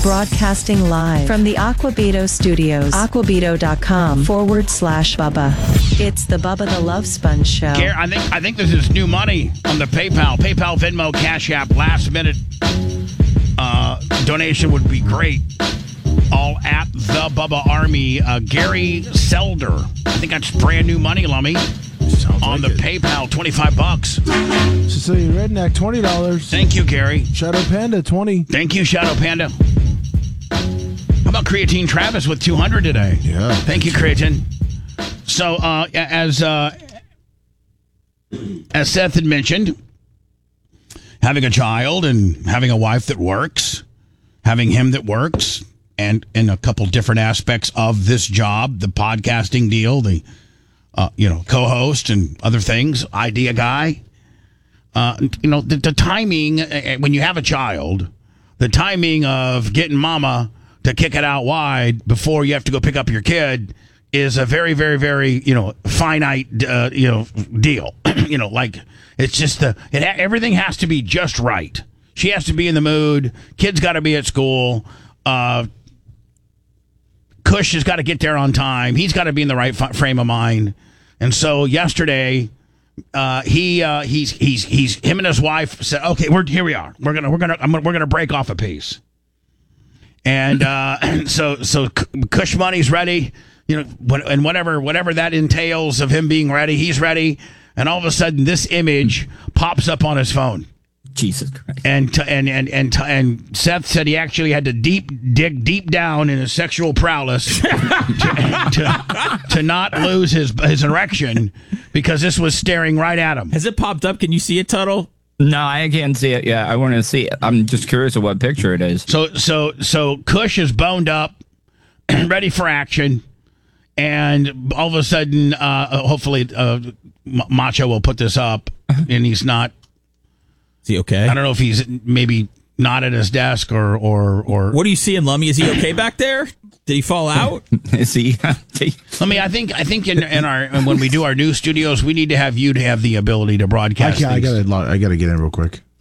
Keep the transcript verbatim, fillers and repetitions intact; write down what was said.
Broadcasting live from the Aquabito Studios. Aquabito.com forward slash Bubba. It's the Bubba the Love Sponge Show. Gary, I think I think this is new money on the PayPal. PayPal, Venmo, Cash App, last minute uh, donation would be great. All at the Bubba Army. Uh, Gary Selder. I think that's brand new money, Lummy. Sounds on like the it. PayPal, twenty-five bucks. Sicilian Redneck, twenty dollars. Thank you, Gary. Shadow Panda, twenty. Thank you, Shadow Panda. How about Creatine Travis with two hundred today? Yeah. Thank you, Creatine. So, uh, as uh, as Seth had mentioned, having a child and having a wife that works, having him that works, and in a couple different aspects of this job, the podcasting deal, the uh, you know co-host and other things, idea guy. Uh, you know the, the timing uh, when you have a child, the timing of getting mama to kick it out wide before you have to go pick up your kid is a very, very, very, you know, finite, uh, you know, deal. You know, like it's just the, it ha- everything has to be just right. She has to be in the mood. Kid's got to be at school. Uh, Kush has got to get there on time. He's got to be in the right f- frame of mind. And so yesterday, uh, he, uh, he's, he's, he's, him and his wife said, okay, we're, here we are. We're going to, we're going to, we're going to break off a piece. And uh, so, so Kush Money's ready, you know, when, and whatever, whatever that entails of him being ready, he's ready. And all of a sudden, this image pops up on his phone. Jesus Christ! And to, and and and to, and Seth said he actually had to deep dig deep down in his sexual prowess to, to, to not lose his his erection because this was staring right at him. Has it popped up? Can you see it, Tuttle? No, I can't see it. Yeah, I want to see it. I'm just curious of what picture it is. So, so, so Kush is boned up, ready for action, and all of a sudden, uh, hopefully, uh, M- Macho will put this up, and he's not. Is he okay? I don't know if he's maybe not at his desk or or or. What are you seeing, Lummy? Is he okay back there? Did he fall out? Is he? I mean, I think I think in, in our when we do our new studios, we need to have you to have the ability to broadcast. I, can't, I these. gotta, I gotta get in real quick.